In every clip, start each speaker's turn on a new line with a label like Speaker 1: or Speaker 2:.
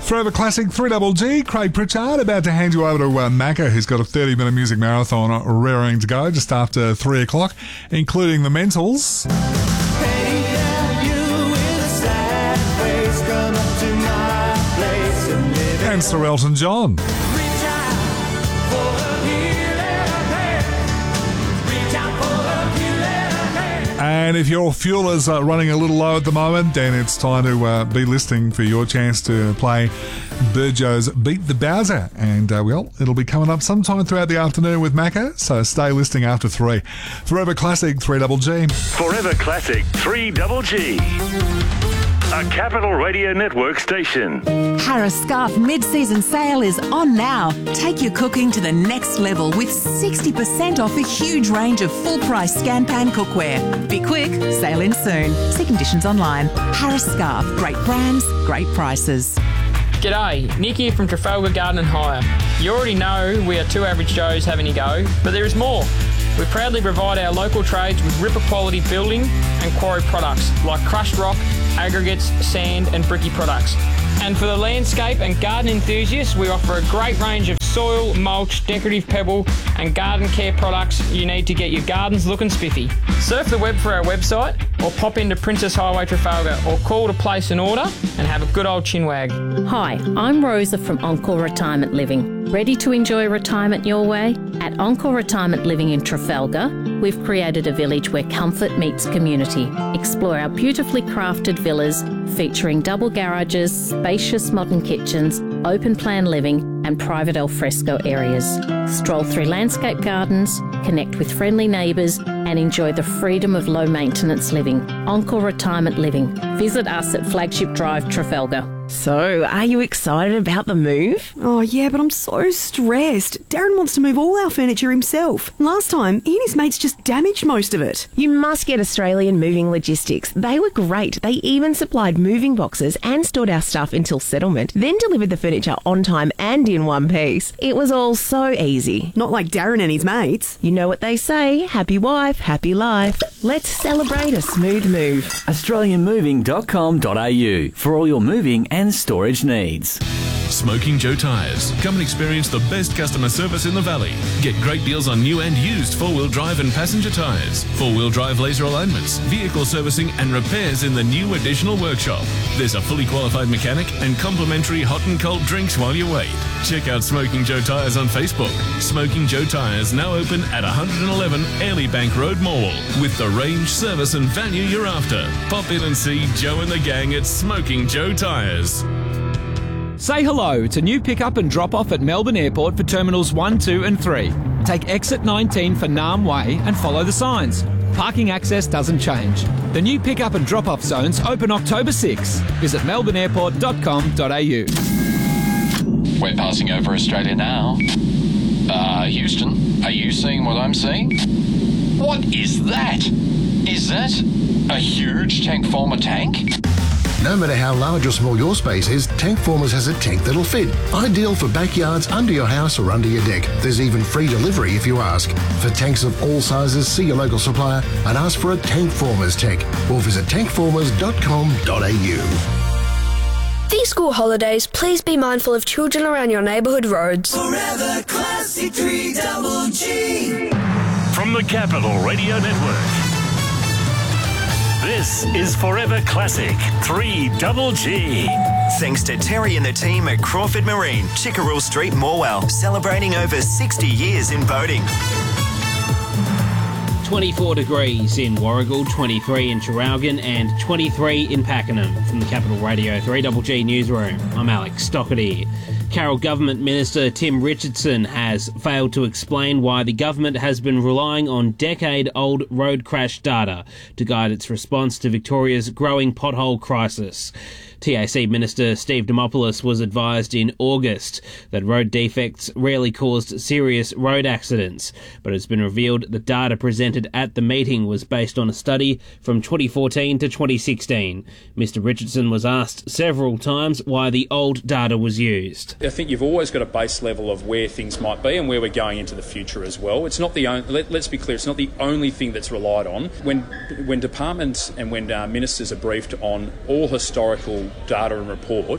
Speaker 1: Forever Classic 3GG, Craig Pritchard about to hand you over to Macca, who's got a 30-minute music marathon raring to go just after 3 o'clock, including the Mentals. And Sir Elton John. And if your fuel is running a little low at the moment, then it's time to be listening for your chance to play Burjo's Beat the Bowser. And, it'll be coming up sometime throughout the afternoon with Macca, so stay listening after 3. Forever Classic 3GG.
Speaker 2: Forever Classic 3GG. A Capital Radio Network station.
Speaker 3: Harris Scarf mid-season sale is on now. Take your cooking to the next level with 60% off a huge range of full-price scan-pan cookware. Be quick, sale in soon. See conditions online. Harris Scarf, great brands, great prices.
Speaker 4: G'day, Nick here from Trafalgar Garden and Hire. You already know we are two average Joes having a go, but there is more. We proudly provide our local trades with Ripper quality building and quarry products like crushed rock, aggregates, sand and bricky products. And for the landscape and garden enthusiasts, we offer a great range of soil, mulch, decorative pebble and garden care products you need to get your gardens looking spiffy. Surf the web for our website or pop into Princess Highway Trafalgar or call to place an order and have a good old chinwag.
Speaker 5: Hi, I'm Rosa from Encore Retirement Living. Ready to enjoy retirement your way? At Encore Retirement Living in Trafalgar, we've created a village where comfort meets community. Explore our beautifully crafted villas featuring double garages, spacious modern kitchens, open plan living and private alfresco areas. Stroll through landscape gardens, connect with friendly neighbours and enjoy the freedom of low maintenance living. Encore Retirement Living. Visit us at Flagship Drive, Trafalgar.
Speaker 6: So, are you excited about the move?
Speaker 7: Oh, yeah, but I'm so stressed. Darren wants to move all our furniture himself. Last time, he and his mates just damaged most of it.
Speaker 6: You must get Australian Moving Logistics. They were great. They even supplied moving boxes and stored our stuff until settlement, then delivered the furniture on time and in one piece. It was all so easy.
Speaker 7: Not like Darren and his mates.
Speaker 6: You know what they say, happy wife, happy life. Let's celebrate a smooth move.
Speaker 8: AustralianMoving.com.au for all your moving and storage needs.
Speaker 9: Smoking Joe Tyres. Come and experience the best customer service in the valley. Get great deals on new and used four-wheel drive and passenger tyres, four-wheel drive laser alignments, vehicle servicing and repairs in the new additional workshop. There's a fully qualified mechanic and complimentary hot and cold drinks while you wait. Check out Smoking Joe Tyres on Facebook. Smoking Joe Tyres now open at 111 Airliebank Road, Morwell, with the range, service and value you're after. Pop in and see Joe and the gang at Smoking Joe Tyres.
Speaker 10: Say hello to new pick-up and drop-off at Melbourne Airport for Terminals 1, 2 and 3. Take exit 19 for Naarm Way and follow the signs. Parking access doesn't change. The new pick-up and drop-off zones open October 6. Visit melbourneairport.com.au.
Speaker 11: We're passing over Australia now. Houston, are you seeing what I'm seeing? What is that? Is that a huge Tankformer tank?
Speaker 12: No matter how large or small your space is, Tankformers has a tank that'll fit. Ideal for backyards, under your house or under your deck. There's even free delivery if you ask. For tanks of all sizes, see your local supplier and ask for a Tankformers tank or visit tankformers.com.au.
Speaker 13: These school holidays, please be mindful of children around your neighbourhood roads.
Speaker 14: Forever Classic 3GG.
Speaker 2: From the Capital Radio Network. This is Forever Classic 3GG.
Speaker 15: Thanks to Terry and the team at Crawford Marine, Chickerell Street, Morwell, celebrating over 60 years in boating.
Speaker 16: 24 degrees in Warragul, 23 in Traralgon and 23 in Pakenham. From the Capital Radio 3GG Newsroom, I'm Alex Stockerty. Carroll Government Minister Tim Richardson has failed to explain why the government has been relying on decade-old road crash data to guide its response to Victoria's growing pothole crisis. TAC Minister Steve Dimopoulos was advised in August that road defects rarely caused serious road accidents, but it's been revealed the data presented at the meeting was based on a study from 2014 to 2016. Mr Richardson was asked several times why the old data was used.
Speaker 17: I think you've always got a base level of where things might be and where we're going into the future as well. It's not the only, let's be clear, it's not the only thing that's relied on. When departments and when ministers are briefed on all historical data and reports,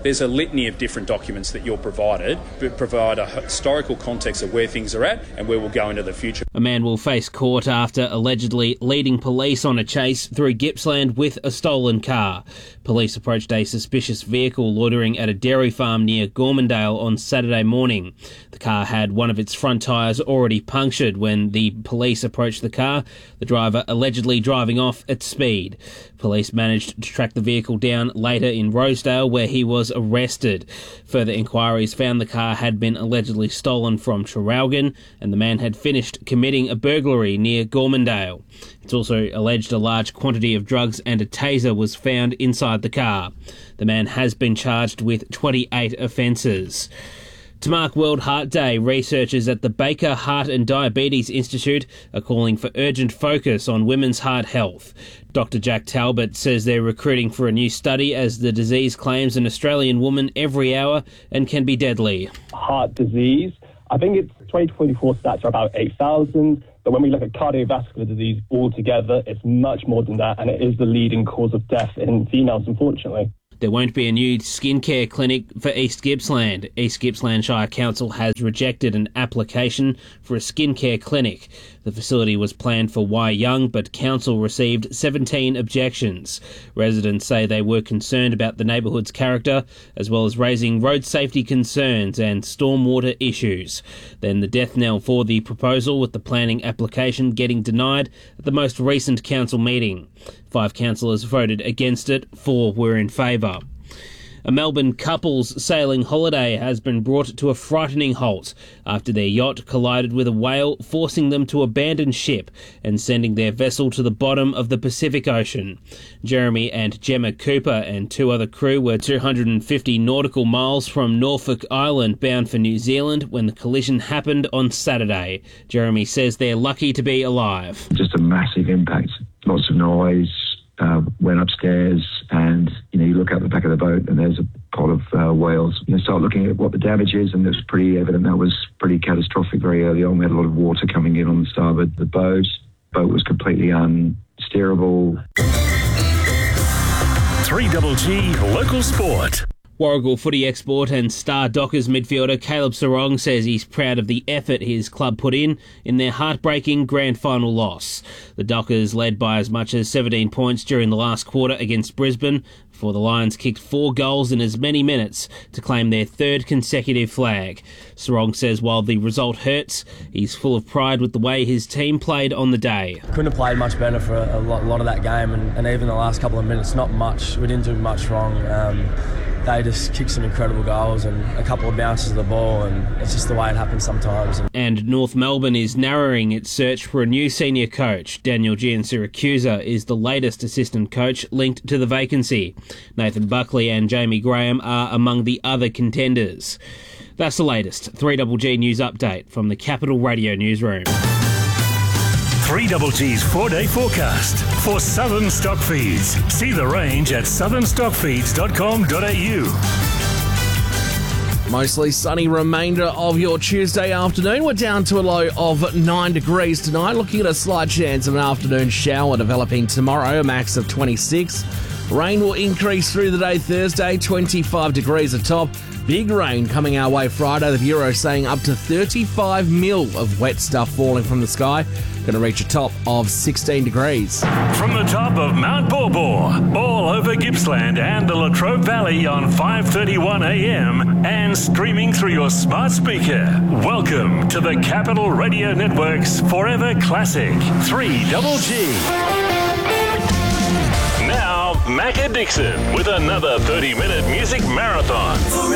Speaker 17: There's a litany of different documents that you're provided, but provide a historical context of where things are at and where we'll go into the future.
Speaker 16: A man will face court after allegedly leading police on a chase through Gippsland with a stolen car. Police approached a suspicious vehicle loitering at a dairy farm near Gormandale on Saturday morning. The car had one of its front tyres already punctured when the police approached the car, the driver allegedly driving off at speed. Police managed to track the vehicle down later in Rosedale, where he was arrested. Further inquiries found the car had been allegedly stolen from Traralgon, and the man had finished committing a burglary near Gormandale. It's also alleged a large quantity of drugs and a taser was found inside the car. The man has been charged with 28 offences. To mark World Heart Day, researchers at the Baker Heart and Diabetes Institute are calling for urgent focus on women's heart health. Dr. Jack Talbot says they're recruiting for a new study as the disease claims an Australian woman every hour and can be deadly.
Speaker 18: Heart disease, I think it's 2024 stats are about 8,000, but when we look at cardiovascular disease altogether, it's much more than that, and it is the leading cause of death in females, unfortunately.
Speaker 16: There won't be a new skincare clinic for East Gippsland. East Gippsland Shire Council has rejected an application for a skincare clinic. The facility was planned for Y Young, but council received 17 objections. Residents say they were concerned about the neighbourhood's character, as well as raising road safety concerns and stormwater issues. Then the death knell for the proposal, with the planning application getting denied at the most recent council meeting. 5 councillors voted against it, 4 were in favour. A Melbourne couple's sailing holiday has been brought to a frightening halt after their yacht collided with a whale, forcing them to abandon ship and sending their vessel to the bottom of the Pacific Ocean. Jeremy and Gemma Cooper and 2 other crew were 250 nautical miles from Norfolk Island bound for New Zealand when the collision happened on Saturday. Jeremy says they're lucky to be alive.
Speaker 19: Just a massive impact, lots of noise. Went upstairs and, you look out the back of the boat and there's a pot of whales. Start looking at what the damage is, and it's pretty evident that was pretty catastrophic very early on. We had a lot of water coming in on the starboard. The boat was completely unsteerable.
Speaker 2: 3GG Local Sport.
Speaker 16: Warragul footy export and star Dockers midfielder Caleb Serong says he's proud of the effort his club put in their heartbreaking grand final loss. The Dockers led by as much as 17 points during the last quarter against Brisbane before the Lions kicked 4 goals in as many minutes to claim their 3rd consecutive flag. Serong says while the result hurts, he's full of pride with the way his team played on the day.
Speaker 20: Couldn't have played much better for a lot of that game, and even the last couple of minutes, not much. We didn't do much wrong. They just kicked some incredible goals and a couple of bounces of the ball, and it's just the way it happens sometimes.
Speaker 16: And North Melbourne is narrowing its search for a new senior coach. Daniel Giansiracusa is the latest assistant coach linked to the vacancy. Nathan Buckley and Jamie Graham are among the other contenders. That's the latest 3GG News Update from the Capital Radio Newsroom.
Speaker 2: 3GG's 4-day forecast for Southern Stock Feeds. See the range at southernstockfeeds.com.au.
Speaker 21: Mostly sunny remainder of your Tuesday afternoon. We're down to a low of 9 degrees tonight. Looking at a slight chance of an afternoon shower developing tomorrow, a max of 26. Rain will increase through the day Thursday, 25 degrees atop. Big rain coming our way Friday. The Bureau saying up to 35 mil of wet stuff falling from the sky. Going to reach a top of 16 degrees.
Speaker 2: From the top of Mount Borbor, all over Gippsland and the Latrobe Valley on 5:31 a.m. and streaming through your smart speaker. Welcome to the Capital Radio Network's Forever Classic 3GG. Now, Macca Dixon with another 30-minute music marathon.